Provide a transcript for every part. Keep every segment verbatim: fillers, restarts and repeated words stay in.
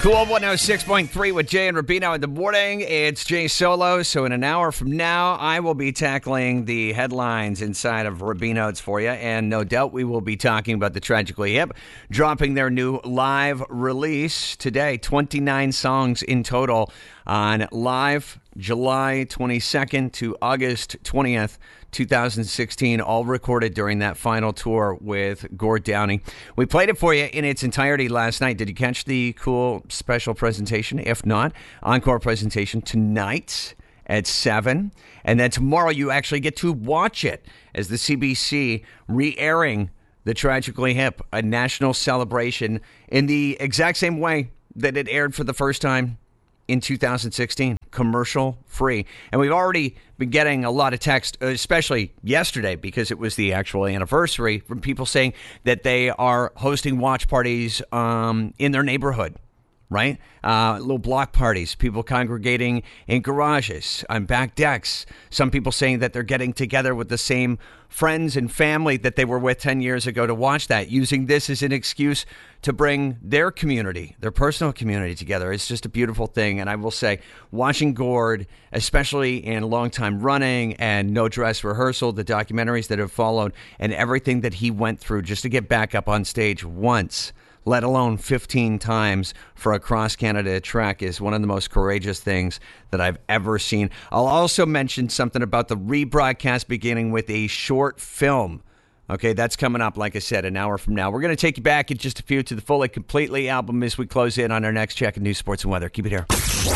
Cool one oh six point three with Jay and Rubino in the morning. It's Jay Solo. So in an hour from now, I will be tackling the headlines inside of Rubino's for you. And no doubt we will be talking about the Tragically Hip dropping their new live release today. twenty-nine songs in total on live July twenty-second to August twentieth, twenty sixteen, all recorded during that final tour with Gord Downie. We played it for you in its entirety last night. Did you catch the cool special presentation? If not, encore presentation tonight at seven. And then tomorrow you actually get to watch it as the C B C re-airing the Tragically Hip, a national celebration in the exact same way that it aired for the first time in two thousand sixteen, commercial free. And we've already been getting a lot of text, especially yesterday, because it was the actual anniversary, from people saying that they are hosting watch parties um, in their neighborhood, right? Uh, little block parties, people congregating in garages, on back decks. Some people saying that they're getting together with the same friends and family that they were with ten years ago to watch that, using this as an excuse to bring their community, their personal community together. It's just a beautiful thing. And I will say, watching Gord, especially in Long Time Running and No Dress Rehearsal, the documentaries that have followed, and everything that he went through just to get back up on stage once, let alone fifteen times for a cross-Canada trek, is one of the most courageous things that I've ever seen. I'll also mention something about the rebroadcast beginning with a short film. Okay, that's coming up, like I said, an hour from now. We're going to take you back in just a few to the Fully Completely album as we close in on our next check of news, sports, and weather. Keep it here.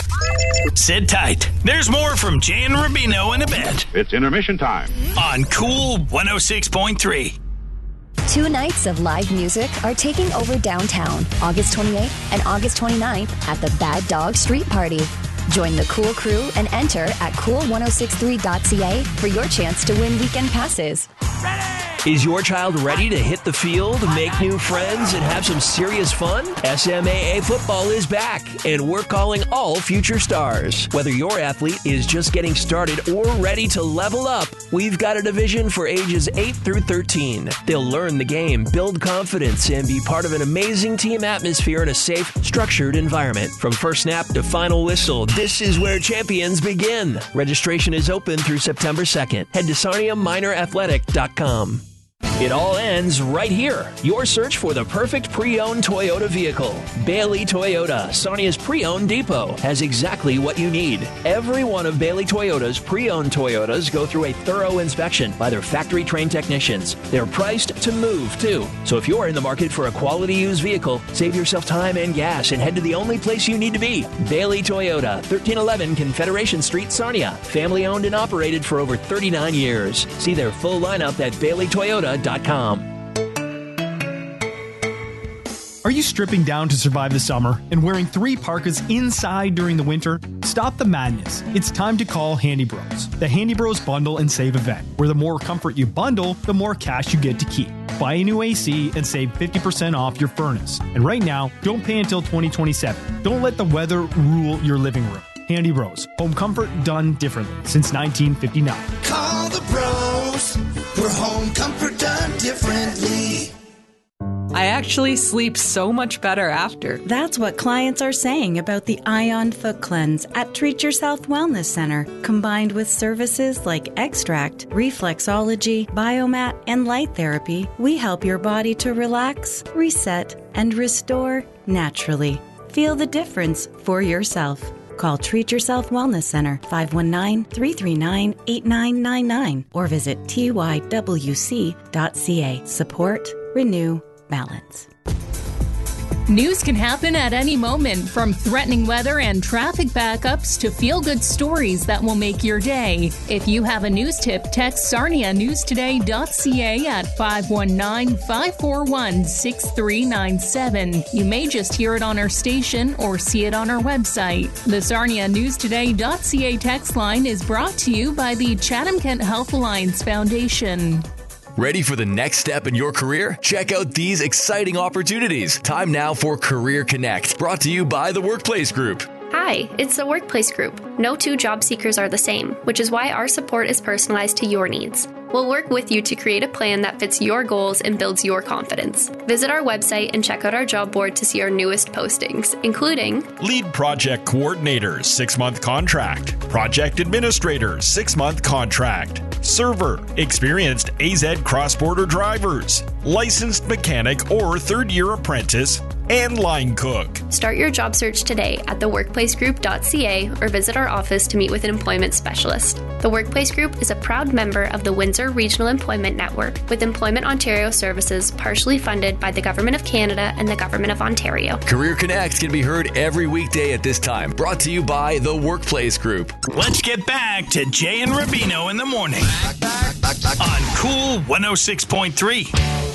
Sit tight. There's more from Jay and Rubino in a bit. It's intermission time on Cool one oh six point three. Two nights of live music are taking over downtown, August twenty-eighth and August twenty-ninth at the Bad Dog Street Party. Join the Cool crew and enter at cool ten sixty-three dot c a for your chance to win weekend passes. Ready! Is your child ready to hit the field, make new friends, and have some serious fun? S M A A football is back, and we're calling all future stars. Whether your athlete is just getting started or ready to level up, we've got a division for ages eight through thirteen. They'll learn the game, build confidence, and be part of an amazing team atmosphere in a safe, structured environment. From first snap to final whistle, this is where champions begin. Registration is open through September second. Head to sarnia minor athletic dot com. It all ends right here. Your search for the perfect pre-owned Toyota vehicle. Bailey Toyota, Sarnia's pre-owned depot, has exactly what you need. Every one of Bailey Toyota's pre-owned Toyotas go through a thorough inspection by their factory-trained technicians. They're priced to move, too. So if you're in the market for a quality used vehicle, save yourself time and gas and head to the only place you need to be. Bailey Toyota, thirteen eleven Confederation Street, Sarnia. Family-owned and operated for over thirty-nine years. See their full lineup at bailey toyota dot com. Are you stripping down to survive the summer and wearing three parkas inside during the winter? Stop the madness. It's time to call Handy Bros, the Handy Bros Bundle and Save event, where the more comfort you bundle, the more cash you get to keep. Buy a new A C and save fifty percent off your furnace. And right now, don't pay until twenty twenty-seven. Don't let the weather rule your living room. Handy Bros, home comfort done differently since nineteen fifty-nine. Call the bros for home comfort done differently. I actually sleep so much better after. That's what clients are saying about the Ion Foot Cleanse at Treat Yourself Wellness Center. Combined with services like extract, reflexology, biomat, and light therapy, we help your body to relax, reset, and restore naturally. Feel the difference for yourself. Call Treat Yourself Wellness Center, five one nine, three three nine, eight nine nine nine, or visit T Y W C dot C A. Support, renew, balance. News can happen at any moment, from threatening weather and traffic backups to feel-good stories that will make your day. If you have a news tip, text sarnia news today dot c a at five one nine, five four one, six three nine seven. You may just hear it on our station or see it on our website. The sarnia news today dot c a text line is brought to you by the Chatham-Kent Health Alliance Foundation. Ready for the next step in your career? Check out these exciting opportunities. Time now for Career Connect, brought to you by the Workplace Group. Hi, it's the Workplace Group. No two job seekers are the same, which is why our support is personalized to your needs. We'll work with you to create a plan that fits your goals and builds your confidence. Visit our website and check out our job board to see our newest postings, including Lead Project Coordinator, six-month contract. Project Administrator, six-month contract. Server, experienced A Z cross-border drivers. Licensed mechanic or third-year apprentice. And line cook. Start your job search today at the workplace group dot c a or visit our office to meet with an employment specialist. The Workplace Group is a proud member of the Windsor Regional Employment Network, with Employment Ontario services partially funded by the Government of Canada and the Government of Ontario. Career Connect can be heard every weekday at this time. Brought to you by the Workplace Group. Let's get back to Jay and Rubino in the morning on Cool one oh six point three.